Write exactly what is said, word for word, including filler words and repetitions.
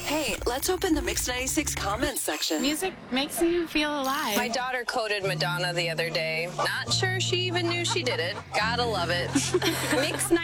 Hey, let's open the Mix ninety-six comments section. Music makes you feel alive. My daughter quoted Madonna the other day. Not sure she even knew she did it. Gotta love it. Mix ninety-six.